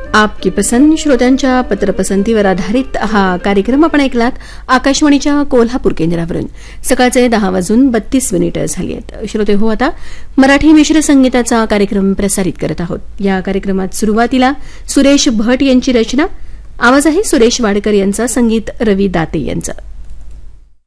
आपकी पसंद श्रोत्यांच्या पत्रपसंतीवर आधारित हा कार्यक्रम आपण ऐकलात आकाशवाणीच्या कोल्हापूर केंद्रावरून. सकाळचे 10:32 झाली आहेत. श्रोते हो, आता मराठी मिश्र संगीताचा कार्यक्रम प्रसारित करत आहोत. या कार्यक्रमात सुरुवातीला सुरेश भट यांची रचना, आवाज आहे सुरेश वाडकर यांचा, संगीत रवी दाते यांचं.